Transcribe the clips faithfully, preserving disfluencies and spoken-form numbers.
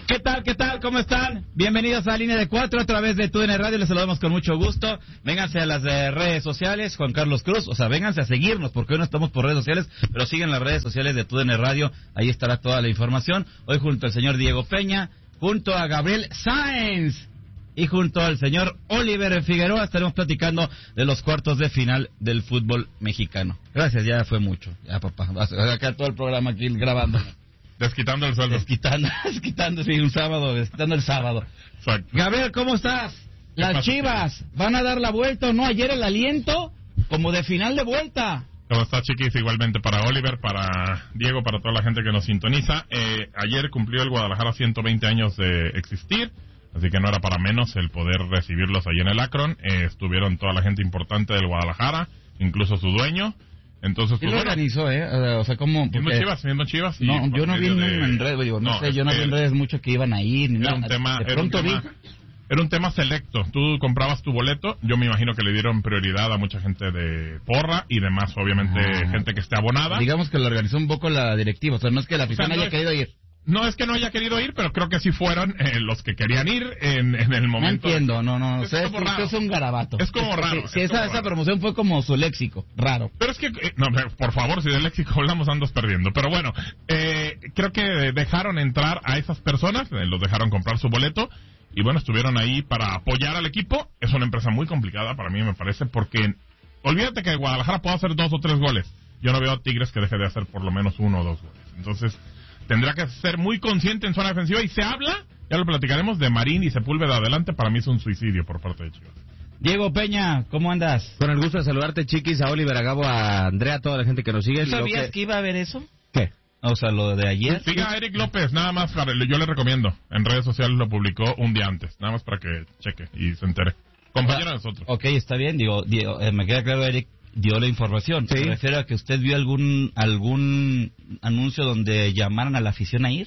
¿Qué tal, qué tal? ¿Cómo están? Bienvenidos a Línea de Cuatro a través de TUDN Radio. Les saludamos con mucho gusto. Vénganse a las eh, redes sociales, Juan Carlos Cruz. O sea, vénganse a seguirnos porque hoy no estamos por redes sociales, pero siguen las redes sociales de TUDN Radio. Ahí estará toda la información. Hoy junto al señor Diego Peña, junto a Gabriel Sáenz y junto al señor Oliver Figueroa estaremos platicando de los cuartos de final del fútbol mexicano. Gracias, ya fue mucho. Ya, papá. Acá todo el programa aquí grabando. Desquitando el sueldo. Desquitando, desquitando, sí, un sábado, desquitando el sábado. Exacto. Gabriel, ¿cómo estás? Las Chivas, ¿van a dar la vuelta o no? Ayer el aliento, como de final de vuelta. ¿Cómo estás, Chiquis? Igualmente para Oliver, para Diego, para toda la gente que nos sintoniza. Eh, ayer cumplió el Guadalajara ciento veinte años de existir, así que no era para menos el poder recibirlos ahí en el Akron. Eh, estuvieron toda la gente importante del Guadalajara, incluso su dueño. Entonces, ¿Quién pues, lo bueno, organizó, eh? O sea, ¿cómo? Viendo Porque... Chivas, viendo Chivas. Y no, yo no vi en, de... en redes, digo, no, no sé, yo no vi en era, redes mucho que iban a ir, ni era nada. Un tema, de pronto era un vi... tema, era un tema selecto. Tú comprabas tu boleto, yo me imagino que le dieron prioridad a mucha gente de porra y demás, obviamente, ah, gente que esté abonada. Digamos que lo organizó un poco la directiva, o sea, no es que la afición o sea, no haya es... querido ir. No es que no haya querido ir, pero creo que sí fueron eh, los que querían ir en, en el momento. No entiendo, no, no, no. Es o sea, como es, raro. es un garabato. Es como es, raro. Si, si es esa, como esa raro. promoción fue como su léxico, raro. Pero es que, eh, no, por favor, si del léxico hablamos andas perdiendo. Pero bueno, eh, creo que dejaron entrar a esas personas, eh, los dejaron comprar su boleto. Y bueno, estuvieron ahí para apoyar al equipo. Es una empresa muy complicada para mí, me parece, porque olvídate que Guadalajara puede hacer dos o tres goles. Yo no veo a Tigres que deje de hacer por lo menos uno o dos goles. Entonces, tendrá que ser muy consciente en zona defensiva. Y se habla, ya lo platicaremos, de Marín y Sepúlveda adelante. Para mí es un suicidio por parte de Chivas. Diego Peña, ¿cómo andas? Con el gusto de saludarte, Chiquis, a Oliver, a Gabo, a Andrea, a toda la gente que nos sigue. ¿Sabías que... que iba a haber eso? ¿Qué? O sea, lo de ayer. Siga a Eric López, nada más, para, yo le recomiendo. En redes sociales lo publicó un día antes, nada más para que cheque y se entere. Compañero de nosotros. Ok, está bien, digo, digo eh, me queda claro, Eric dio la información. Sí. ¿Se refiere a que usted vio algún algún anuncio donde llamaran a la afición a ir?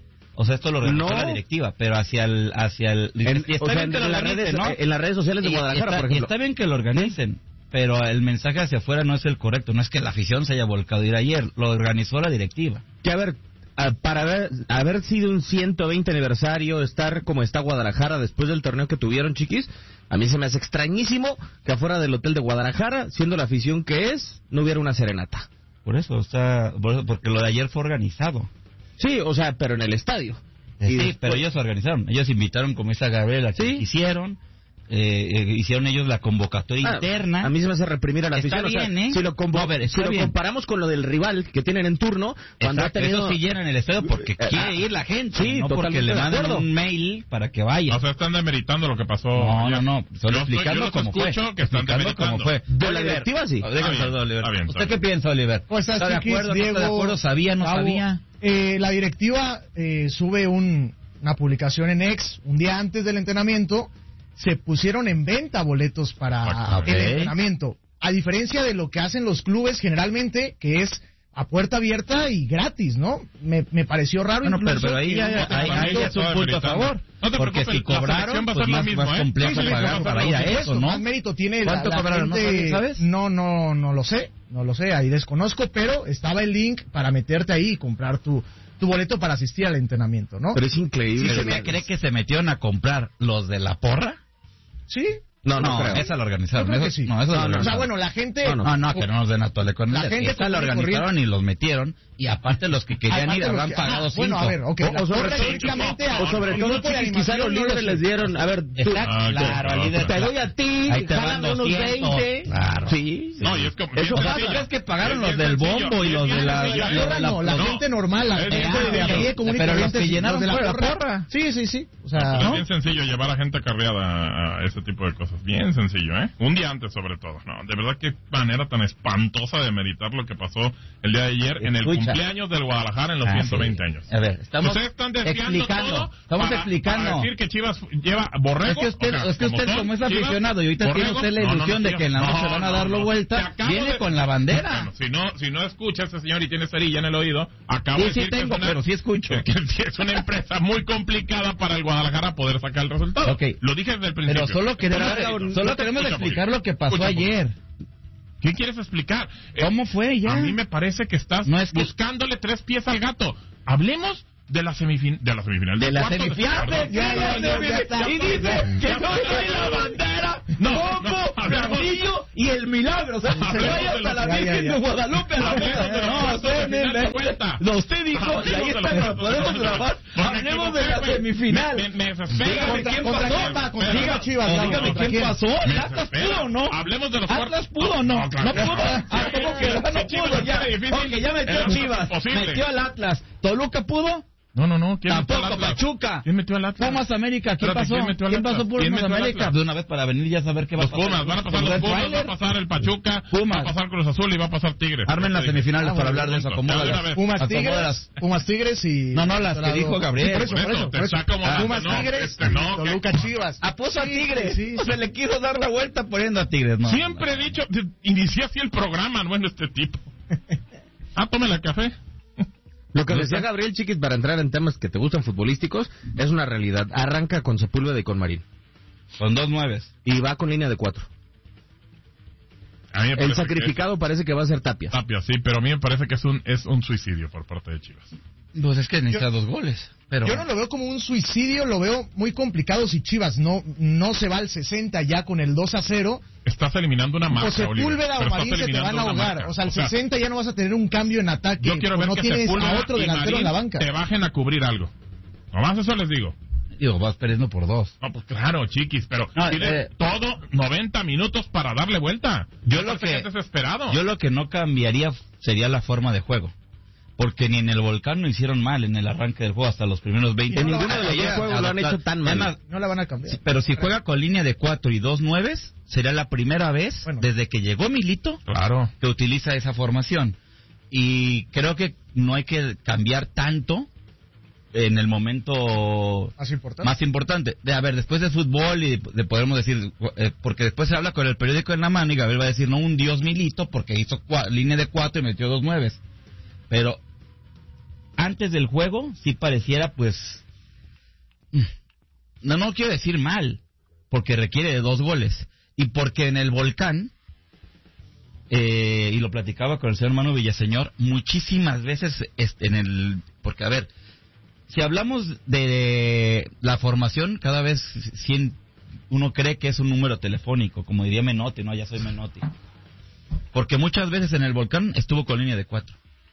O sea, esto lo organizó No. la directiva, pero hacia el... hacia el En, y está o sea, bien en, que lo en las organicen, redes, ¿no? en las redes sociales de Y- Guadalajara, y está, por y ejemplo. está bien que lo organicen, pero el mensaje hacia afuera no es el correcto. No es que la afición se haya volcado a ir ayer, lo organizó la directiva. Que a ver, a- para haber, haber sido un ciento veinte aniversario, estar como está Guadalajara después del torneo que tuvieron, Chiquis, a mí se me hace extrañísimo que afuera del hotel de Guadalajara, siendo la afición que es, no hubiera una serenata. Por eso, está, por eso, porque lo de ayer fue organizado. Sí, o sea, pero en el estadio. Sí, Y después- pero ellos organizaron. Ellos invitaron, como esa Gabriela, que Sí. hicieron. Eh, eh, hicieron ellos la convocatoria Ah, interna. A mí se me hace reprimir a la Está afición. o sea, bien, ¿eh? Si lo, convo- No, a ver, si está lo bien. comparamos con lo del rival que tienen en turno, cuando Exacto, ha tenido... eso sí llenan el estadio porque Eh, quiere ah, ir la gente, sí, no porque totalmente le de mandan acuerdo. un mail para que vaya. O sea, están demeritando lo que pasó. No, ayer. no, no, solo Yo estoy- explicando yo los cómo fue. escucho que están Explicando cómo demeritando. fue. De la Oliver, directiva, sí. déjame Está bien, saludar, Oliver. está bien, está ¿Usted qué bien. piensa, Oliver? ¿Cómo estás, ¿Está de Chiquis? acuerdo, no Diego, está de acuerdo? ¿Sabía, no Gabo? sabía? Eh, la directiva eh, sube un, una publicación en X un día antes del entrenamiento. Se pusieron en venta boletos para Ok. el entrenamiento. A diferencia de lo que hacen los clubes generalmente, que es a puerta abierta y gratis, ¿no? Me, me pareció raro. Bueno, pero, incluso pero ahí que ya un hay, hay, entrenamiento- es un punto a favor. No te Porque preocupes, si la cobraron, selección va a pues ser lo más, mismo, más ¿eh? complejo Sí, sí, sí, pagar claro, para por ir a supuesto, eso, ¿no? Más mérito tiene la, ¿Cuánto la cobraron? ¿No gente- sabes? ¿Sabes? No, no, no lo sé, no lo sé, ahí desconozco, pero estaba el link para meterte ahí y comprar tu, tu boleto para asistir al entrenamiento, ¿no? Pero es increíble. ¿Sí se me cree que se metieron a comprar los de la porra? Sí. No, no, No, creo. esa la organizaron. Yo creo Eso- que sí. No, eso No, la no, O sea, organizaron. bueno, la gente... No, No, no, que no nos den a tole con La ella. gente Esta la común y organizaron corriente. y los metieron. Y aparte los que querían Aparte ir los habrán que- pagado ah, cinco. bueno, a ver, ok, O- la o sobre porra todo- directamente a- O sobre el todo, grupo de Chiquis, quizá animación los no líderes lo les sé. dieron, a ver, tú, Exacto, Ah, claro, claro, al líder. te doy a ti, Ahí te van jálame unos doscientos. veinte. Claro. Sí. No, y es como... Eso bien pasa. sencillo. ¿Crees que pagaron Es los bien del sencillo, bombo y es los bien de la- sencillo. La la- porra no, la no. gente normal, la Es gente bien de a sencillo. pie común y Pero los corriente, que sí, llenaron los de la fue la porra. porra. Sí, sí, sí. O sea, Pero ¿no? es bien sencillo llevar a gente carreada a, a ese tipo de cosas. Bien sencillo, ¿eh? Un día antes, sobre todo. No, de verdad, qué manera tan espantosa de meritar lo que pasó el día de ayer en el Escucha. cumpleaños del Guadalajara en los Ah, ciento veinte sí. años. A ver, estamos Ustedes están desviando explicando. todo Estamos para, explicando. para decir que Chivas lleva borrego. Es que usted, o sea, es, que usted son como es Chivas, aficionado y ahorita tiene borregos, usted la no, no, ilusión no, de que en la noche no, van a no, darlo no. Te vuelta, acabo viene de- con la bandera. Bueno, si no, si no escucha a ese señor y tiene cerilla en el oído, acabo Sí, de sí decir tengo, que es una, pero sí escucho. que es una empresa muy complicada para el Guadalajara poder sacar el resultado. Ok. Lo dije desde el principio. Pero solo queremos, Pero no- solo no te queremos escucha, explicar Bobby. lo que pasó Escucha, Bobby. ayer. ¿Qué quieres explicar? Eh, ¿Cómo fue ya? A mí me parece que estás No es que- buscándole tres pies al gato. Hablemos de la semifin de la semifinal. De la cuartos semifinal. perdón. Ya, ya, ya, ya está. Y dice que no trae la bandera, No, no, Coco, hablemos- Blandillo y el milagro. O sea, se Hablemos vaya de hasta los- la ya, ya, Virgen ya. de Guadalupe. a la Hablemos puta. de los No, cuartos de usted, final de me- vuelta. no, usted dijo, y ahí Hablemos de está, los lo cuartos podemos de grabar. final. Hablemos de Me la equivoqué, semifinal. Me, me, me desespera. Dígame ¿Contra- quién contra pasó. quién va? ¿Contra Diga- quién, Chivas? o No, dígame ¿contra quién quién? pasó. Me ¿El Atlas desespera. pudo o no? Hablemos de los ¿Atlas cuartos. pudo o no? claro No que pudo. no. Ah, ¿cómo que no Si Chivas pudo? Ya, está difícil, ok, ya metió era Chivas. imposible. Metió al Atlas. ¿Toluca pudo? No, no, no. ¿Quién metió al Tampoco, Atlas? Pachuca. ¿Quién metió al Atlas? Pumas América, ¿quién Espérate, pasó? ¿quién metió al ¿Quién Atlas? pasó por ¿Quién Pumas metió al América? Atlas? De una vez para venir ya saber qué va a Los pasar. Pumas, van a pasar Los los Pumas, Rottweiler. va a pasar el Pachuca, Pumas. va a pasar Cruz Azul y va a pasar Tigres. Armen las Eso dije. semifinales Ah, para bueno, hablar de eso. punto. Ya de una Acomódalas. vez. Pumas Tigres, Acomódalas. Pumas Tigres y... No, no, las que dijo Gabriel. Por eso, Por por eso, eso, te por eso. está como- Pumas no, Tigres, este no, Toluca Chivas. Apuso a Sí, Tigres. sí, sí. Se le quiso dar la vuelta poniendo a Tigres, ¿no? Siempre he dicho, inicié así el programa, bueno, este tipo. Ah, tómela el café. Lo que decía Gabriel, Chiquis, para entrar en temas que te gustan futbolísticos, es una realidad. Arranca con Sepúlveda y con Marín. Con dos nueves. Y va con línea de cuatro. A mí me El parece sacrificado parece que va a ser Tapia. que es- Tapia, sí, pero a mí me parece que es un es un suicidio por parte de Chivas. Pues es que necesita dos goles. Pero Yo no lo veo como un suicidio, lo veo muy complicado si Chivas no, no se va al sesenta ya con el dos a cero. Estás eliminando una marca, O Sepúlveda Oliver, o pero Marín estás se te van a eliminando una ahogar. marca. O sea, al sesenta ya no vas a tener un cambio en ataque. Yo quiero o ver no que tienes Sepúlveda a otro y delantero Marín en la banca. te bajen a cubrir algo. Nomás eso les digo. digo, vas perdiendo por dos. No, pues claro, chiquis, pero No, tiene eh, todo noventa minutos para darle vuelta. Yo No lo sé que- qué es desesperado. Yo lo que no cambiaría sería la forma de juego. Porque ni en el Volcán lo hicieron mal en el arranque del juego hasta los primeros veinte. En no, ninguno de los ya, dos juegos lo han adaptar. hecho tan Es más, mal. No la van a cambiar. sí, pero si juega con línea de cuatro y dos nueves, sería la primera vez Bueno. desde que llegó Milito Claro. que utiliza esa formación. Y creo que no hay que cambiar tanto en el momento Más importante. más importante. De, a ver, después de fútbol y de, podemos decir, eh, porque después se habla con el periódico en la mano y Gabriel va a decir, no, un dios Milito porque hizo cua- línea de cuatro y metió dos nueves. Pero antes del juego sí pareciera pues... No, no quiero decir mal, porque requiere de dos goles. Y porque en el Volcán, eh, y lo platicaba con el señor Manu Villaseñor, muchísimas veces este, en el... Porque, a ver, si hablamos de la formación, cada vez cien, uno cree que es un número telefónico, como diría Menotti, no, ya soy Menotti. Porque muchas veces en el Volcán estuvo con línea de cuatro.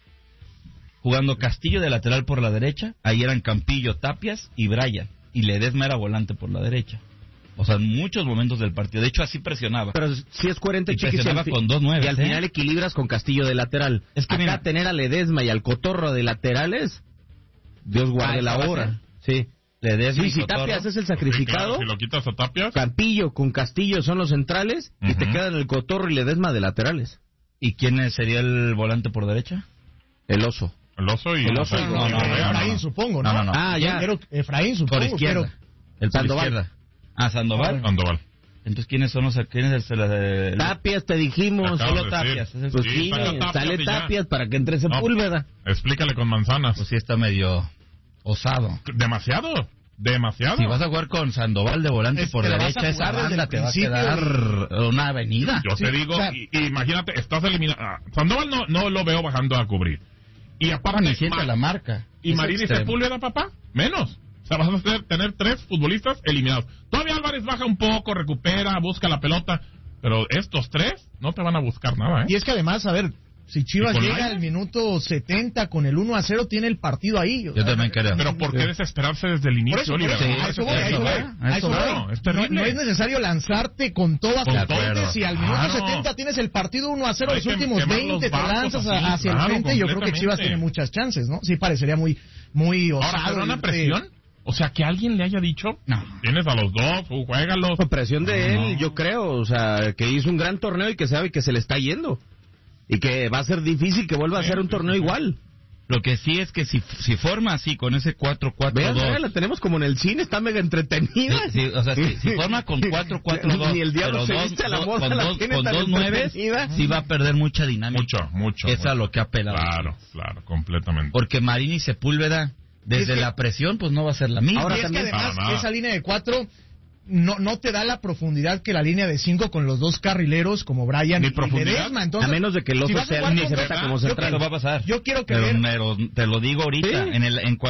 Jugando Castillo de lateral por la derecha, ahí eran Campillo, Tapias y Brian. Y Ledesma era volante por la derecha. O sea, en muchos momentos del partido. De hecho, así presionaba. Pero si es coherente, Y Chiquis, presionaba al fi- con dos nueves, y al ¿eh? final equilibras con Castillo de lateral. Es que Acá mira- tener a Ledesma y al Cotorro de laterales, Dios guarde Ah, la ¿esa va a hora. Sí. Ledesma Sí, y si Cotorro. Tapias es el Sí, claro, sacrificado, si lo quitas a Tapias, Campillo con Castillo son los centrales y te Ujú. quedan el Cotorro y Ledesma de laterales. ¿Y quién sería el volante por derecha? El oso. el oso y El oso y- y no, no, Gobea, Efraín, ¿no? supongo, ¿no? No, no, no. Ah, ya. Pero Efraín, supongo. Por izquierda. Pero El por Sandoval. izquierda. Ah, Sandoval. Sandoval. Entonces, ¿quiénes son los... ¿Quién es el... el- Tapias, te dijimos. Acabas solo de Tapias, decir. es el- Pues Sí, sí, saca Tapias sale y ya. Tapias para que entre No, Sepúlveda. explícale con manzanas. Pues sí está medio osado. Demasiado. Demasiado. Si vas a jugar con Sandoval de volante Es por que la vas derecha, a esa jugar desde banda el te va a principio quedar una avenida. Yo Sí, te digo, o sea- y, y imagínate, estás eliminando. ah, Sandoval no, no lo veo bajando a cubrir. Y aparte, Ni siente Ma- la marca. y Es Marín y extremo. Sepúlveda, papá, menos. O sea, vas a tener, tener tres futbolistas eliminados. Todavía Álvarez baja un poco, recupera, busca la pelota. Pero estos tres no te van a buscar nada, ¿eh? Y es que además, a ver, si Chivas ¿Y con llega Lainez? al minuto setenta con el uno a cero, tiene el partido ahí. Yo también creo. Pero ¿por qué desesperarse desde el Por inicio, eso, por Oliver? eso, Sí, a eso voy, a eso voy, a eso claro, voy. es terrible. No, no es necesario lanzarte con todas Con las todo. fuentes. Si al minuto Claro. setenta tienes el partido uno a cero, Hay los que últimos quemar los veinte te barcos lanzas así, hacia claro, el frente, yo creo que Chivas completamente. tiene muchas chances, ¿no? Sí, parecería muy, muy Ahora, osado. ¿pero una irte- presión? O sea, que alguien le haya dicho, No. tienes a los dos, tú juégalos. Por presión de No. él, yo creo, o sea, que hizo un gran torneo y que sabe que se le está yendo. Y que va a ser difícil que vuelva a Sí, ser un sí, torneo sí. igual. Lo que sí es que si, si forma así, con ese cuatro cuatro Vean, dos... vean, la tenemos como en el cine, está mega entretenida. Sí, sí, o sea, si, si forma con cuatro cuatro dos, Ni el diablo pero se dos, viste a la dos- moda, con la dos, tiene con tan dos nueves, entretenida. sí va a perder mucha dinámica. Mucho, mucho. Es a mucho. lo que ha apelado. Claro, claro, completamente. Porque Marín y Sepúlveda, desde Es que- la presión, pues no va a ser la misma. Ahora y es que también- además Para nada. esa línea de cuatro no, no te da la profundidad que la línea de cinco con los dos carrileros como Brian Ni y profundidad. Ledesma. Entonces, A menos de que el si oso vas a sea jugar ni con- se meta como yo central. Eso va a pasar. Yo quiero pero, creer- pero te lo digo ahorita, Sí. en el en cuando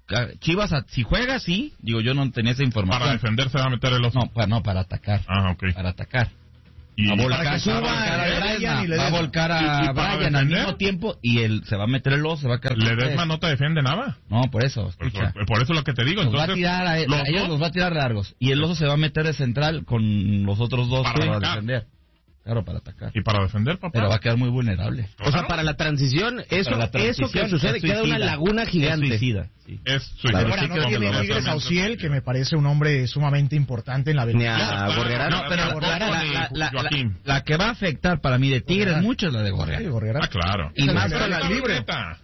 Chivas, si juega, sí. Digo, yo no tenía esa información. Para defender se va a meter el oso. No, para, no, para atacar. Ah, ok. Para atacar. Y a volcar, para que suba a volcar a Brian y Ledesma, va a volcar a ¿Y- y para Brian al defender? mismo tiempo y él se va a meter el oso, se va a quedar con Ledesma tres. no te defiende nada. No, por eso, Por escucha. eso, por eso es lo que te digo. Los va a Entonces, tirar a, a los ellos dos los va a tirar largos y el oso se va a meter de central con los otros dos Para para, atacar. defender. Claro, para atacar. Y para defender, papá. Pero va a quedar muy vulnerable. O sea, para la transición, eso, Para la eso transición que sucede es queda una suicida. laguna gigante. Es suicida, sí. Es suicida. Claro, Ahora, sí no que tiene lo- Tigres a lo- Uciel, que me parece un hombre sumamente importante en la Ni velocidad. a Claro, Gorriarán. claro, No, pero la, Gorriarán la- y la- la- la- Joaquín. la que va a afectar para mí de Tigres Gorriarán. mucho es la de Gorriarán. Sí, Gorriarán. Ah, claro. Y más Pero con la está libre. Bruneta.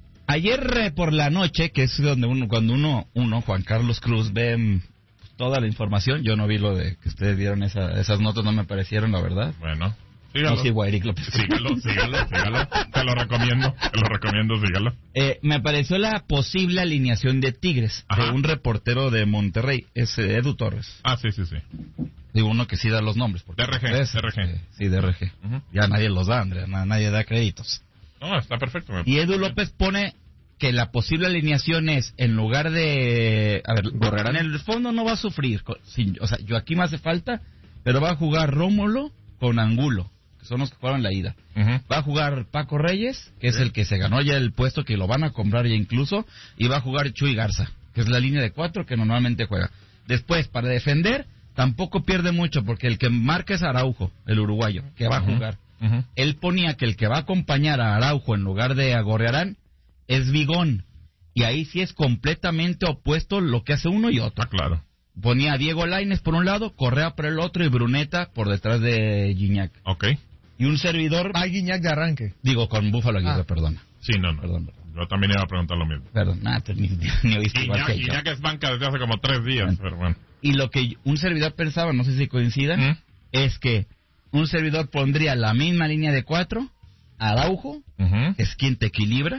Ayer eh, por la noche, que es donde uno, cuando uno, uno, Juan Carlos Cruz, ve mm, toda la información, yo no vi lo de que ustedes vieron esa, esas notas, no me parecieron, la verdad. Bueno, sígalo. No sigo a Eric López. Sígalo, sígalo, sígalo. Te lo recomiendo, te lo recomiendo, sígalo. Eh, me apareció la posible alineación de Tigres, Ajá. de un reportero de Monterrey, es eh, Edu Torres. Ah, sí, sí, sí. Digo, uno que sí da los nombres. porque D R G, es, D R G. eh, sí, D R G. Ujú. Ya nadie los da, Andrea, na- nadie da créditos. No, está perfecto. me Y Edu parece López pone que la posible alineación es, en lugar de... A ver, Gorriarán. en el fondo no va a sufrir. co- sin- o sea, Joaquín hace falta, pero va a jugar Rómulo con Angulo, que son los que jugaron la ida. bien. Ujú. Va a jugar Paco Reyes, que es el que se ganó ya el puesto, que lo van a comprar ya incluso, y va a jugar Chuy Garza, que es la línea de cuatro que normalmente juega. Después, para defender, tampoco pierde mucho, porque el que marca es Araujo, el uruguayo, que va a Ujú. jugar. Ujú. Él ponía que el que va a acompañar a Araujo en lugar de a Gorriarán es Vigón. Y ahí sí es completamente opuesto lo que hace uno y otro. Está claro. Ponía a Diego Lainez por un lado, Correa por el otro y Bruneta por detrás de Gignac. Ok. Y un servidor, Va Guiñac de arranque. digo, con Búfalo Aguirre, Ah. perdona. Sí, no, no. Perdón, perdón. Yo también iba a preguntar lo mismo. Perdón, nada, te- ni, ni oíste igual Y ya, que y yo. ya que es banca desde hace como tres días, pero bueno. Y lo que un servidor pensaba, no sé si coincida, ¿Mm? es que un servidor pondría la misma línea de cuatro, Araujo, Ujú. que es quien te equilibra.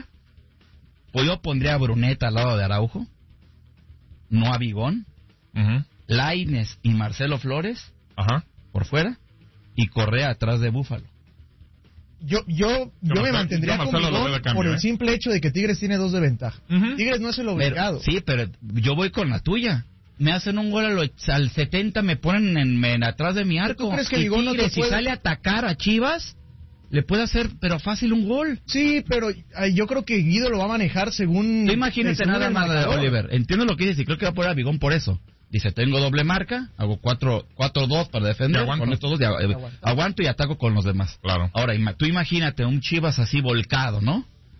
O yo pondría a Bruneta al lado de Araujo, no a Vigón, Ujú. Lainez y Marcelo Flores Ajá. por fuera, y Correa atrás de Búfalo. Yo, yo, yo Marcelo- me mantendría yo con Marcelo lo veo Vigón de cambio, por el ¿eh? simple hecho de que Tigres tiene dos de ventaja. Ujú. Tigres no es el Pero, obligado. sí, pero yo voy con la tuya. Me hacen un gol al, och- al setenta, me ponen en, en atrás de mi arco. ¿Tú crees que y Vigón no te Tigres, si puede- sale a atacar a Chivas, le puede hacer, pero fácil, un gol. Sí, pero ay, yo creo que Guido lo va a manejar según... Tú imagínate según nada el más, marcador. Oliver. Entiendo lo que dices y creo que va a poner a Vigón por eso. Dice, tengo doble marca, hago cuatro dos para defender, Y aguanto. con estos dos, y a- eh, Aguanta. aguanto y ataco con los demás. Claro. Ahora, ima- tú imagínate un Chivas así volcado, ¿no?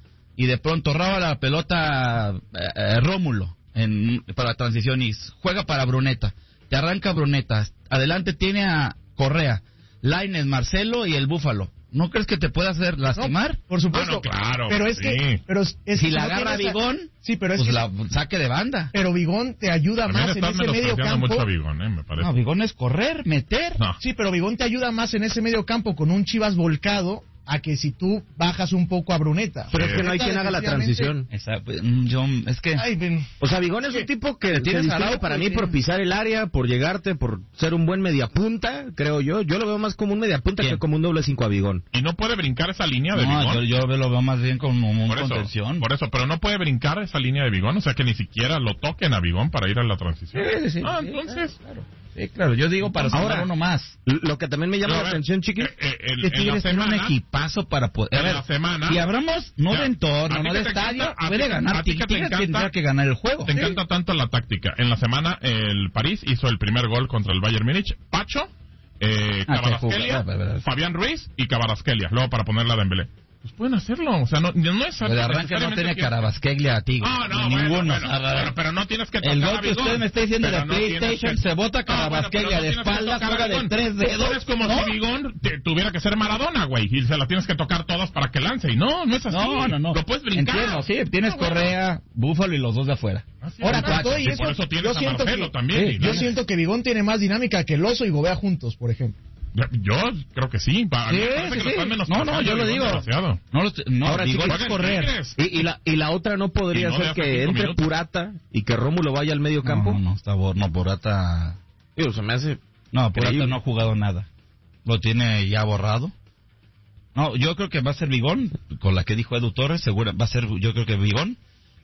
Y de pronto roba la pelota eh, eh, Rómulo en, para la transición y s- juega para Bruneta. Te arranca Bruneta. Adelante tiene a Correa, Lainez, Marcelo y el Búfalo. ¿No crees que te pueda hacer No, lastimar? por supuesto. Ah, no, claro, Pero es sí. que... Pero es, es Si que la no agarra tienes a- Vigón, Sí, pero es pues que... la saque de banda. Pero Vigón te ayuda También más en estás ese medio menospreciando campo. mucho a Vigón, ¿eh? Me parece. No, Vigón es correr, meter. No. Sí, pero Vigón te ayuda más en ese medio campo con un Chivas volcado a que si tú bajas un poco a Bruneta. Pero es que no hay quien haga la transición. Esa, pues, mm, yo, es que... Ay, ven. O sea, Vigón es un tipo que se tienes distingue Araujo, para mí tienes- por pisar el área, por llegarte, por ser un buen mediapunta, creo yo. Yo lo veo más como un mediapunta ¿Quién? que como un doble cinco a Vigón. Y no puede brincar esa línea de No, Vigón. yo, yo lo veo más bien como un por eso, contención. por eso, pero no puede brincar esa línea de Vigón, o sea que ni siquiera lo toquen a Vigón para ir a la transición. Sí, sí, ah, sí, entonces, claro. Sí, claro, yo digo para Ahora- sumar uno más. L- Lo que también me llama Pero, a la ver, atención, chiquis, eh, eh, el- Que en la Tigres tiene un semana, equipazo para poder... A en ver, la semana- si hablamos no Ya, de a entorno, ti no que de te estadio, encanta- a puede ti- ganar. a ti que te Tigres encanta- tendrá que ganar el juego. Te encanta tanto la táctica. En la semana, el París hizo el primer gol contra el Bayern Múnich. Pacho, eh, Ah, que Kvaratskhelia, jugó, verdad. Fabián Ruiz y Kvaratskhelia. Luego para ponerla a Dembélé. Pues pueden hacerlo. O sea, no, no es De arranque no tiene que- Carabasqueglia a Tigres. Ah, no, ninguno. bueno, bueno, A ver, pero, pero no tienes que el tocar gol a que Vigón. usted me está diciendo Pero de no tienes PlayStation, que- se bota Ah, bueno, Carabasqueglia pero no de tienes que espaldas, tocar a juega de Vigón. tres dedos. Es como ¿no? si Vigón te- tuviera que ser Maradona, güey, y se la tienes que tocar todas para que lance. Y no, no es así. No, no, no. Lo puedes brincar. Entiendo, sí, tienes Ah, bueno. Correa, Búfalo y los dos de afuera. Así Ahora, es. con todo y Sí, eso, por eso tienes yo a siento Marcelo que- también. Sí, y Yo no- siento que Vigón tiene más dinámica que Lozo y Gobea juntos, por ejemplo. Yo creo que sí. Pa- a mí Sí, me parece sí, que lo sí. están No, menospreciando no, yo lo a Vigón digo. demasiado. No, lo estoy- no Ahora sí digo que es juega en correr. Tigres. y, y la, y la otra no podría Y no de ser hace que cinco entre minutos. Purata y que Rómulo vaya al medio No, campo. no, no, está bo- no, Purata... Digo, se me hace... No, Purata Increíble. no ha jugado nada. Lo tiene ya borrado. No, yo creo que va a ser Vigón, con la que dijo Edu Torres, segura, va a ser, yo creo que Vigón.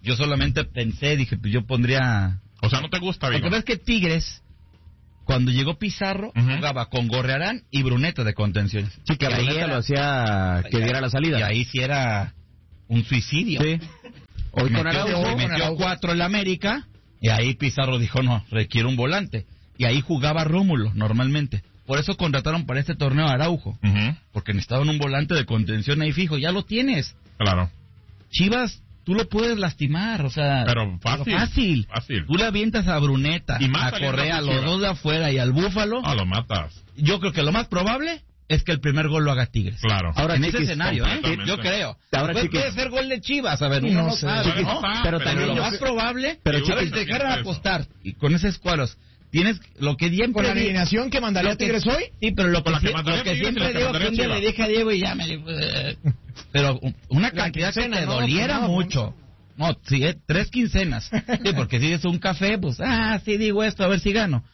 Yo solamente pensé, dije, pues yo pondría... O sea, ¿no te gusta, Vigo? Porque ves que Tigres, cuando llegó Pizarro, Ujú. jugaba con Gorrearán y Bruneta de contención. Sí, que a Y ahí Bruneta era- lo hacía que diera la salida. Y ahí sí era un suicidio. Sí. Hoy con metió, Araujo. metió cuatro en la América y ahí Pizarro dijo, no, requiere un volante. Y ahí jugaba Rómulo, normalmente. Por eso contrataron para este torneo a Araujo. Ujú. Porque necesitaban un volante de contención ahí fijo. Ya lo tienes. Claro. Chivas, tú lo puedes lastimar, o sea... Pero fácil, Fácil. fácil. Tú le avientas a Bruneta, Y más a saliendo Correa, a los Chivas. dos de afuera y al Búfalo. Ah, lo matas. Yo creo que lo más probable es que el primer gol lo haga Tigres. Claro. Ahora, en ese Chiquis, escenario, ¿eh? completamente. Yo creo. Ahora, puede, Chiquis. puede ser gol de Chivas, a ver, No uno no sé. sabe, Puede ¿no? pasar, Pero Pero también lo yo- más probable, pero pero Chiquis, si te quieran eso. apostar y con esos cuadros, tienes lo que siempre Con la di- alineación que mandaría lo que- Tigres hoy. Sí, pero lo Con que, la que sie- mandaría lo que Tigres y siempre la que digo que mandaría un día le Chivas. dije a Diego y ya me dijo, eh, pero una cantidad que quincena, te ¿no? doliera No, mucho. No, sí, eh, tres quincenas. Sí, porque si es un café, pues, ah, sí digo esto, a ver si gano.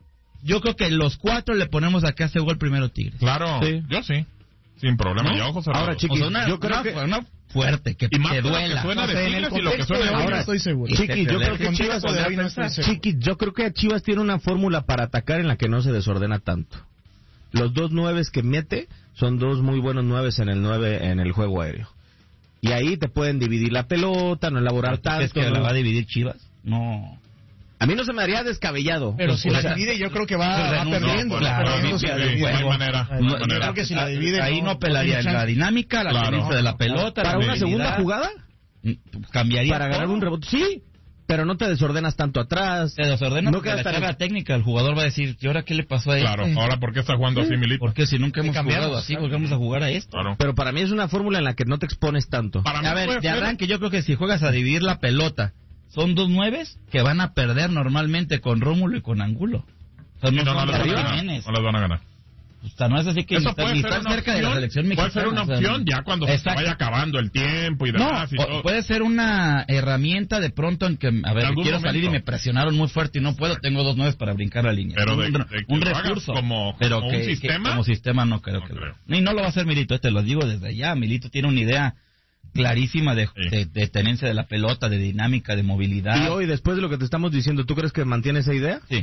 Yo creo que los cuatro le ponemos acá ese gol primero Tigres. Claro, Sí. yo sí. Sin problema, ¿No? yo ojos cerrados. Ahora, Chiquis, O sea, una, yo creo una- que- una fuerte, que Y más te por lo que duela. suena No de sé, en el Tigres y lo que contexto suena de de hoy no Tigres. estoy seguro. Y Chiquis, te yo creo duele. que Con Chivas, Chivas de hoy no estoy seguro. Chiquis, yo creo que Chivas tiene una fórmula para atacar en la que no se desordena tanto. Los dos nueves que mete son dos muy buenos nueves en el nueve en el juego aéreo. Y ahí te pueden dividir la pelota, no elaborar ¿Tú crees tanto. que la ¿no? va a dividir Chivas? No. A mí no se me haría descabellado. Pero Pues, si o la sea, divide, yo creo que va, pues, va no, perdiendo. no, va claro, perdiendo no, si la sí, divide. no hay juego. manera. Yo no hay manera. creo que si la divide, Ahí no no pelaría tiene la chance. dinámica, la Claro. tenencia de la pelota. para la una segunda movilidad. jugada, Cambiaría para ganar todo. un rebote, sí, pero no te desordenas tanto atrás. Te desordena No porque quedas la tan- charla técnica, el jugador va a decir, ¿y ahora qué le pasó a él? Claro, ahora ¿por qué está jugando así Milito? Porque si nunca Y hemos cambiamos, jugado así, claro. ¿por qué vamos a jugar a esto? Claro. Pero para mí es una fórmula en la que no te expones tanto. Para mí A ver, puede de ser- arranque yo creo que si juegas a dividir la pelota, son dos nueves que van a perder normalmente con Rómulo y con Angulo. O sea, Sí, no, no, no son les van a Raúl ganar. Jiménez. No les van a ganar. O sea, no es así que Eso ni están, puede ni ser están una cerca de la opción, selección puede mexicana. ser una o sea, opción ya cuando se exacto. vaya acabando el tiempo y No, demás y o- todo. puede ser una herramienta de pronto en que, a ver, algún quiero momento. salir y me presionaron muy fuerte y no puedo, tengo dos nueves para brincar la línea. Pero un, de- un de que lo hagas recurso. como- pero como que, un que- sistema, como sistema no creo no que lo- creo. Y no lo va a hacer Milito, eh, te lo digo desde ya. Milito tiene una idea clarísima de, Sí. de, de tenencia de la pelota, de dinámica, de movilidad. Y hoy, después de lo que te estamos diciendo, ¿tú crees que mantiene esa idea? Sí,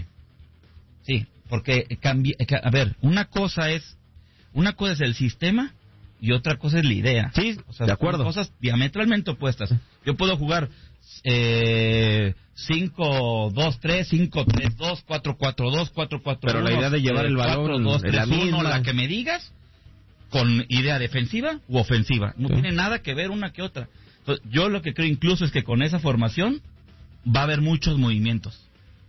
sí, porque cambia, ca- a ver, una cosa es, una cosa es el sistema y otra cosa es la idea. Sí, O sea, de son acuerdo. cosas diametralmente opuestas. Yo puedo jugar eh, cinco dos tres, cinco tres dos, cuatro cuatro dos, cuatro cuatro Pero la idea de llevar el balón dos, es la tres, uno, misma. la que me digas, con idea defensiva u ofensiva. No Sí. tiene nada que ver una que otra. Entonces, yo lo que creo incluso es que con esa formación va a haber muchos movimientos.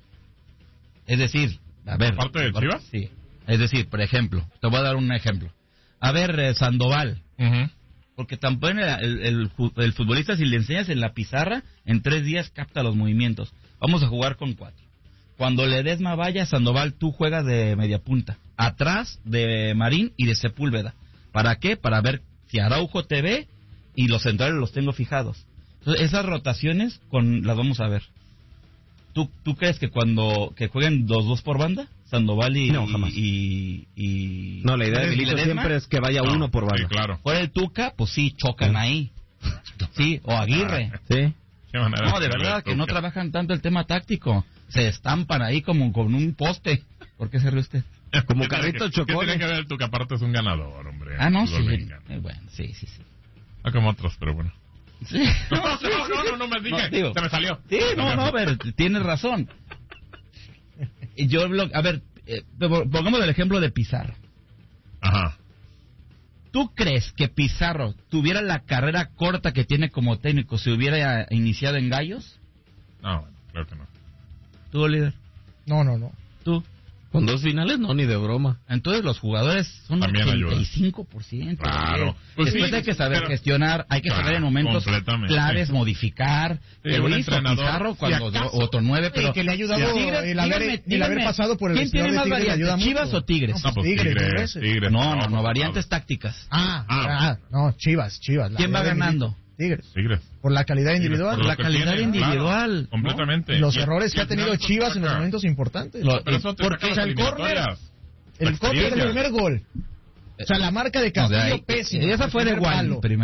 Es decir, a ver... ¿Aparte de Chivas? Sí. Es decir, por ejemplo, te voy a dar un ejemplo. A ver, eh, Sandoval, Ujú. porque tampoco el, el, el fu- el futbolista, si le enseñas en la pizarra, en tres días capta los movimientos. Vamos a jugar con cuatro. Cuando Ledesma vaya, Sandoval, tú juegas de media punta, atrás de Marín y de Sepúlveda. ¿Para qué? Para ver si Araujo te ve y los centrales los tengo fijados. Entonces, esas rotaciones con las vamos a ver. ¿Tú, tú crees que cuando que jueguen dos dos por banda, Sandoval y No, jamás. y, y No, la idea de y Milito Ledesma? siempre es que vaya No, uno por Sí, banda. claro. Fuera el Tuca, pues sí, chocan ahí. Sí, o Aguirre. Sí. Qué manera No, de verdad que no Tuca. trabajan tanto el tema táctico. Se estampan ahí como con un poste. ¿Por qué se ríe usted? Como ¿Qué tiene carrito que- chocones. ¿Qué tiene que ver tu que aparte es un ganador, hombre? Ah, no, sí. Fútbol mexicano. Eh, Bueno, sí, sí, sí. Ah, como otros, pero bueno. Sí. No, no, no, no, no me dije. No, digo, Se me salió. Sí, no, no, a ver, tienes razón. Yo, lo- a ver, eh, pongamos el ejemplo de Pizarro. Ajá. ¿Tú crees que Pizarro tuviera la carrera corta que tiene como técnico si hubiera iniciado en Gallos? No, bueno, creo que no. ¿Tú, líder? No, no, no. ¿Tú? Con dos finales, no, ni de broma. Entonces los jugadores son También ayuda. ochenta y cinco por ciento. Claro. ¿eh? Pues Después sí, hay que saber pero- gestionar, hay que Claro, saber en momentos completamente. claves modificar. Sí, Que lo un hizo entrenador, Pizarro cuando si acaso, dio otro nueve, pero y que le ha ayudado Si Tigres, el haber- díganme, el haber díganme, pasado por el ¿quién vestidor tiene de más Tigres le variantes, ayuda Chivas mucho? o Tigres? No, pues Tigres, Tigres, Tigres. Tigres. No, no, no, por variantes favor. tácticas. Ah, Ah. ah, no, Chivas, Chivas. la ¿Quién va verdad, ganando? Tigres. Tigres. Por la calidad individual. Por lo La que calidad tiene, individual, claro, ¿no? completamente. Y los Y- errores y que ha al tenido final Chivas en los saca. momentos importantes. Lo- Pero eso te porque saca las el córner- eliminatorias. El La corte del experiencia. primer gol. O sea, la marca de No, de Castillo ahí- pésima. esa fue de El primer Wally palo. primero.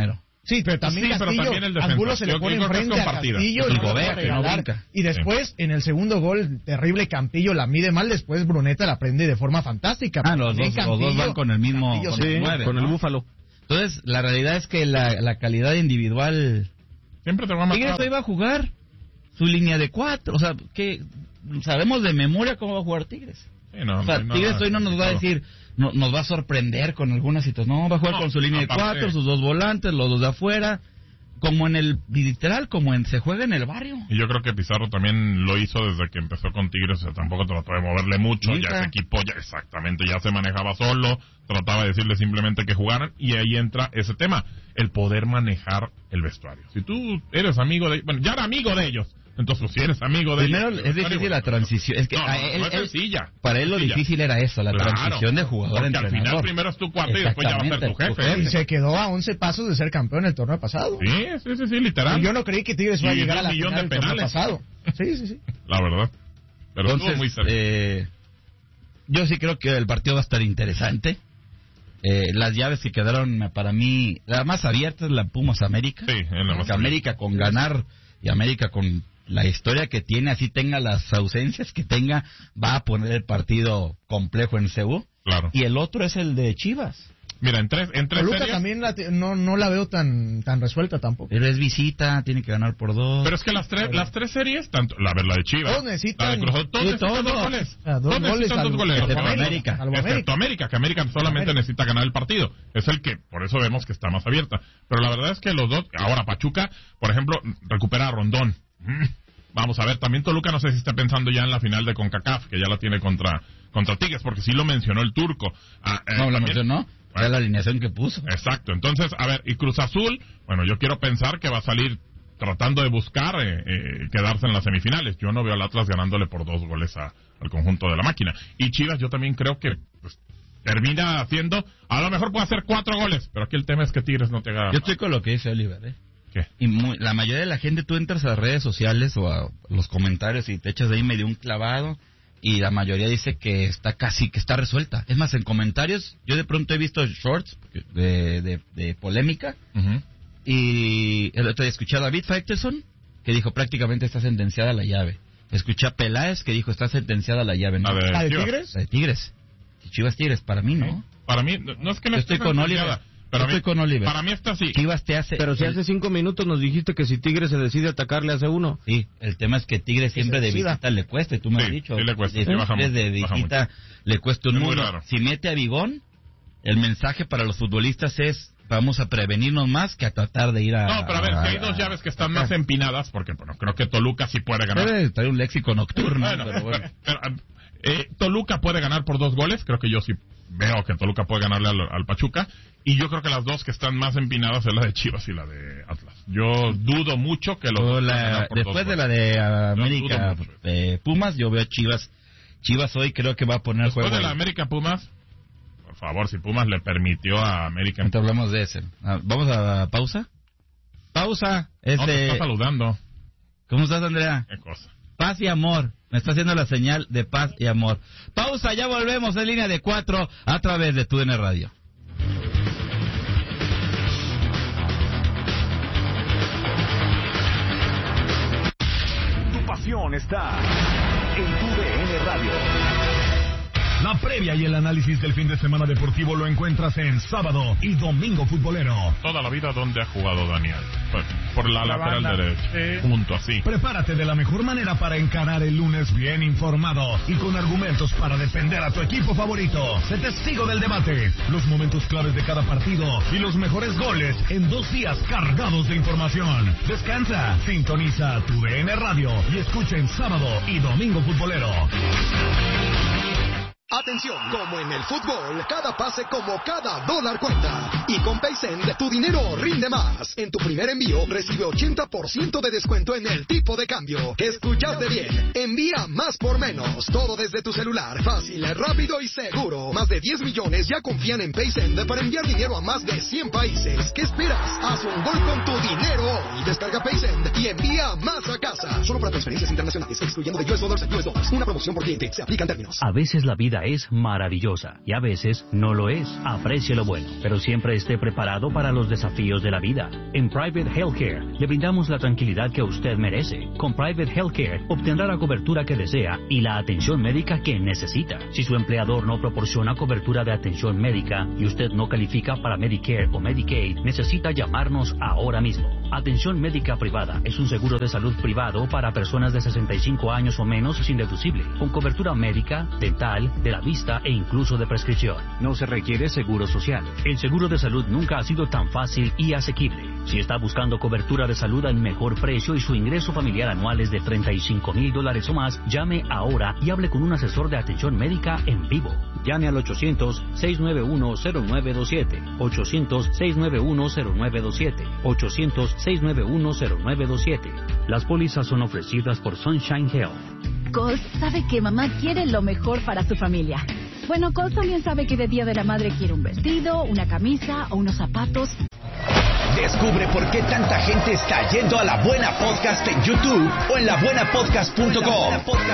Sí, pero también Sí, pero Castillo, también el defensa. Angulo se le Yo pone creo que es enfrente a compartida. Castillo Y y, no Gobert, puede que no regalar. brinca. Y después, en el segundo gol, terrible, Campillo la mide mal, después Bruneta la prende de forma fantástica. Ah, pero los también dos, los dos van con el mismo Campillo con se el mueve, nueve, con ¿no? el Búfalo. Entonces, la realidad es que la, la calidad individual... Siempre te va a matar. Tigres hoy va a jugar su línea de cuatro. O sea, que sabemos de memoria cómo va a jugar Tigres. Sí, no, O sea, no hay Tigres nada hoy no nos va a complicado. decir, no, nos va a sorprender con alguna situación. No, va a jugar No, con su línea de aparte- cuatro, sus dos volantes, los dos de afuera. Como en el, literal, como en se juega en el barrio. Y yo creo que Pizarro también lo hizo desde que empezó con Tigres, o sea, tampoco trató de moverle mucho, Nunca. ya ese equipo ya exactamente, ya se manejaba solo, trataba de decirle simplemente que jugaran, y ahí entra ese tema, el poder manejar el vestuario. Si tú eres amigo de, bueno, ya era amigo de ellos, entonces pues, si eres amigo de Primero ellos... es difícil la transición. Es que No, no, a él- no es él- sencilla. para él lo Sencilla. difícil era eso, la Claro, transición de jugador a porque al entrenador. final primero es tu cuate y después ya va a ser tu Exactamente, jefe. Y se quedó a once pasos de ser campeón el torneo pasado. Sí, sí, sí, sí, literal. Y yo no creí que Tigres iba a Y llegar a un la millón final de del torneo penales. pasado. Sí, sí, sí. La verdad. Pero Entonces, estuvo muy cerca. eh, yo sí creo que el partido va a estar interesante. Eh, las llaves que quedaron para mí, la más abierta es la Pumas América. Sí, es la más Porque América con ganar y América con la historia que tiene, así tenga las ausencias que tenga, va a poner el partido complejo en C U. Claro. Y el otro es el de Chivas. Mira, en tres, en tres Toluca series... también la te- no, no la veo tan, tan resuelta tampoco. Pero es visita, tiene que ganar por dos. Pero es que las tres, las tres series, tanto la, ver, la de Chivas, Todos necesitan- la de Cruz Azul, todos Sí, necesitan todos. dos goles. O sea, dos Todos goles necesitan al- dos goles. excepto Por ejemplo, América. Salvo Excepto América. América, que América solamente América. necesita ganar el partido. Es el que, por eso vemos que está más abierta. Pero la verdad es que los dos, ahora Pachuca, por ejemplo, recupera a Rondón. Mm. Vamos a ver, también Toluca no sé si está pensando ya en la final de CONCACAF, que ya la tiene contra contra Tigres, porque sí lo mencionó el turco. Ah, eh, no, la también- mencionó. Era la alineación que puso. Exacto, entonces, a ver, y Cruz Azul, bueno, yo quiero pensar que va a salir tratando de buscar eh, eh, quedarse en las semifinales. Yo no veo al Atlas ganándole por dos goles a- al conjunto de la máquina. Y Chivas, yo también creo que pues, termina haciendo, a lo mejor puede hacer cuatro goles, pero aquí el tema es que Tigres no te haga... Yo estoy con lo que dice Oliver, ¿eh? ¿Qué? Y muy- la mayoría de la gente, tú entras a las redes sociales o a los comentarios y te echas de ahí medio un clavado y la mayoría dice que está casi, que está resuelta. Es más, en comentarios, yo de pronto he visto shorts de, de, de polémica Ujú. y el otro día escuché a David Faitelson que dijo prácticamente está sentenciada la llave. Escuché a Peláez que dijo está sentenciada la llave. ¿No? La de ¿La de Chivas. Tigres? La de Tigres. Chivas Tigres, para mí no. Para mí, no no es que no Yo esté estoy con sentenciada, Oliver. pero Yo a mí- estoy con Oliver. Para mí está así. Chivas te hace... Pero si el- hace cinco minutos nos dijiste que si Tigres se decide atacarle hace uno. Sí, el tema es que Tigres siempre de decida. visita le cuesta, y tú me Sí, has dicho. sí le cuesta, de sí baja Tigres de mucho, baja visita le cuesta un Es muy mundo. raro. Si mete a Bigón, el mensaje para los futbolistas es vamos a prevenirnos más que a tratar de ir a... No, pero a ver, si hay a- dos llaves que están más empinadas, porque bueno, creo que Toluca sí puede ganar. Debe traer un léxico nocturno, Bueno, pero bueno. pero, eh, Toluca puede ganar por dos goles, creo que yo sí veo que Toluca puede ganarle al, al Pachuca, y yo creo que las dos que están más empinadas es la de Chivas y la de Atlas. Yo dudo mucho que los O dos la- puedan ganar por después dos de la goles. de dudo América mucho. eh, Pumas, yo veo a Chivas. Chivas hoy creo que va a poner Después juego. de la América Pumas, por favor, si Pumas le permitió a América... Ahorita hablamos de ese. Ah, ¿Vamos a pausa? Pausa. Es No, te de- está saludando. ¿Cómo estás, Andrea? Qué cosa. Paz y amor. Me está haciendo la señal de paz y amor. Pausa, ya volvemos en línea de cuatro a través de T U D N Radio. Tu pasión está en tu D N Radio. La previa y el análisis del fin de semana deportivo lo encuentras en Sábado y Domingo Futbolero. Toda la vida, ¿dónde ha jugado Daniel? Por, por la, La lateral banda. derecha. Sí. Punto, así. Prepárate de la mejor manera para encarar el lunes bien informado y con argumentos para defender a tu equipo favorito. Sé testigo del debate, los momentos claves de cada partido y los mejores goles en dos días cargados de información. Descansa, sintoniza tu D N Radio y escucha en Sábado y Domingo Futbolero. Atención, como en el fútbol, cada pase como cada dólar cuenta. Y con Paysend, tu dinero rinde más. En tu primer envío, recibe ochenta por ciento de descuento en el tipo de cambio. ¿Escuchaste bien? Envía más por menos. Todo desde tu celular. Fácil, rápido y seguro. Más de diez millones ya confían en Paysend para enviar dinero a más de cien países. ¿Qué esperas? Haz un gol con tu dinero hoy. Descarga Paysend y envía más a casa. Solo para transferencias internacionales, excluyendo de U S Dollars a U S Dollars. Una promoción por cliente. Se aplican términos. A veces la vida es maravillosa y a veces no lo es. Aprecie lo bueno, pero siempre esté preparado para los desafíos de la vida. En Private Healthcare le brindamos la tranquilidad que usted merece. Con Private Healthcare obtendrá la cobertura que desea y la atención médica que necesita. Si su empleador no proporciona cobertura de atención médica y usted no califica para Medicare o Medicaid, necesita llamarnos ahora mismo. Atención médica privada es un seguro de salud privado para personas de sesenta y cinco años o menos sin deducible, con cobertura médica, dental, de la vista e incluso de prescripción. No se requiere seguro social. El seguro de salud nunca ha sido tan fácil y asequible. Si está buscando cobertura de salud al mejor precio y su ingreso familiar anual es de treinta y cinco mil dólares o más, llame ahora y hable con un asesor de atención médica en vivo. Llame al ochocientos, seis nueve uno, cero nueve dos siete, ochocientos, seis nueve uno, cero nueve dos siete, ochocientos, seis nueve uno, cero nueve dos siete. Las pólizas son ofrecidas por Sunshine Health. Coles sabe que mamá quiere lo mejor para su familia. Bueno, Coles también sabe que de Día de la Madre quiere un vestido, una camisa o unos zapatos. Descubre por qué tanta gente está yendo a La Buena Podcast en YouTube o en la buena podcast punto com.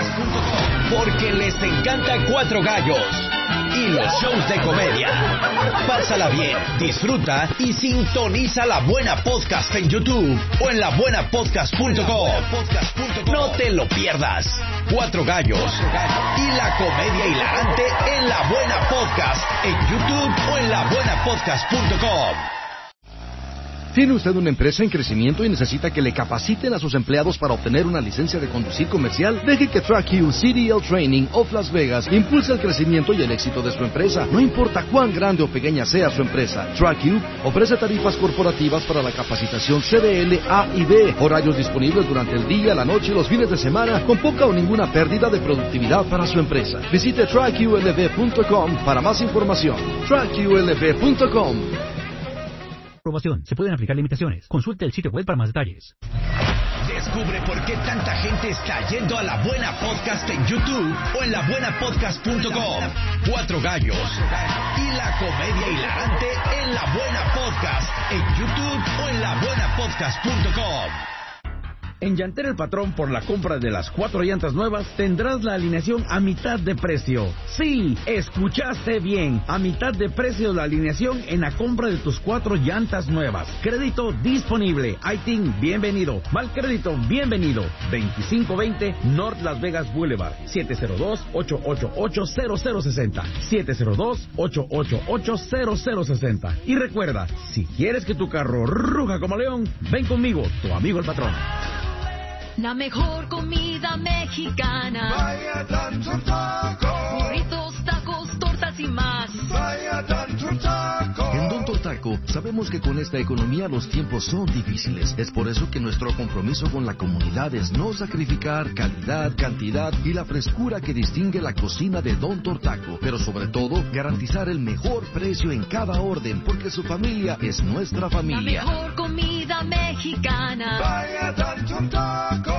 Porque les encanta Cuatro Gallos y los shows de comedia. Pásala bien, disfruta y sintoniza La Buena Podcast en YouTube o en la buena podcast punto com. No te lo pierdas. Cuatro Gallos y la comedia hilarante en La Buena Podcast en YouTube o en la buena podcast punto com. ¿Tiene usted una empresa en crecimiento y necesita que le capaciten a sus empleados para obtener una licencia de conducir comercial? Deje que TrackU C D L Training of Las Vegas impulse el crecimiento y el éxito de su empresa. No importa cuán grande o pequeña sea su empresa, TrackU ofrece tarifas corporativas para la capacitación C D L A y B, horarios disponibles durante el día, la noche y los fines de semana, con poca o ninguna pérdida de productividad para su empresa. Visite track U L V punto com para más información. track U L V punto com. Promoción. Se pueden aplicar limitaciones. Consulte el sitio web para más detalles. Descubre por qué tanta gente está yendo a La Buena Podcast en YouTube o en la buena podcast punto com. Cuatro Gallos y la comedia hilarante en La Buena Podcast en YouTube o en la buena podcast punto com. En Llantera El Patrón, por la compra de las cuatro llantas nuevas, tendrás la alineación a mitad de precio. Sí, escuchaste bien. A mitad de precio la alineación en la compra de tus cuatro llantas nuevas. Crédito disponible. I T I N, bienvenido. Mal crédito, bienvenido. veinticinco veinte North Las Vegas Boulevard. siete cero dos, ocho ocho ocho, cero cero seis cero. siete cero dos, ocho ocho ocho, cero cero seis cero. Y recuerda, si quieres que tu carro ruja como león, ven conmigo, tu amigo el patrón. La mejor comida mexicana. Vaya Tanto Taco. Burritos, tacos, tortas y más. Vaya Tanto Taco. En Don Tortaco sabemos que con esta economía los tiempos son difíciles. Es por eso que nuestro compromiso con la comunidad es no sacrificar calidad, cantidad y la frescura que distingue la cocina de Don Tortaco. Pero sobre todo, garantizar el mejor precio en cada orden, porque su familia es nuestra familia. La mejor comida mexicana. Vaya Tanto Taco.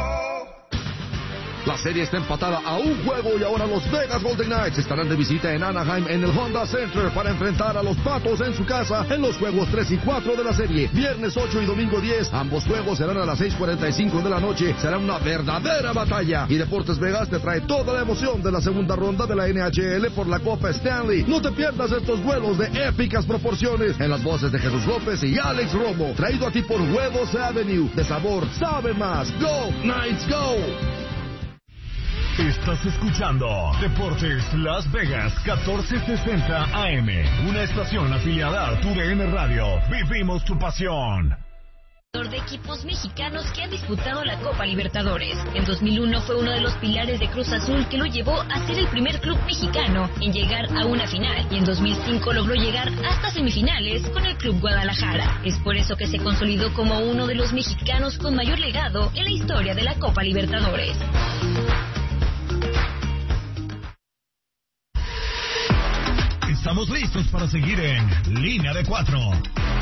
La serie está empatada a un juego y ahora los Vegas Golden Knights estarán de visita en Anaheim en el Honda Center para enfrentar a los Patos en su casa en los juegos tres y cuatro de la serie. Viernes ocho y domingo diez, ambos juegos serán a las seis cuarenta y cinco de la noche. Será una verdadera batalla. Y Deportes Vegas te trae toda la emoción de la segunda ronda de la N H L por la Copa Stanley. No te pierdas estos duelos de épicas proporciones en las voces de Jesús López y Alex Romo. Traído a ti por Huevos Avenue. De sabor, sabe más. Go Knights, go. Estás escuchando Deportes Las Vegas catorce sesenta A M, una estación afiliada a tu D N Radio. Vivimos tu pasión. De equipos mexicanos que han disputado la Copa Libertadores. En dos mil uno fue uno de los pilares de Cruz Azul que lo llevó a ser el primer club mexicano en llegar a una final, y en dos mil cinco logró llegar hasta semifinales con el Club Guadalajara. Es por eso que se consolidó como uno de los mexicanos con mayor legado en la historia de la Copa Libertadores. Estamos listos para seguir en Línea de Cuatro.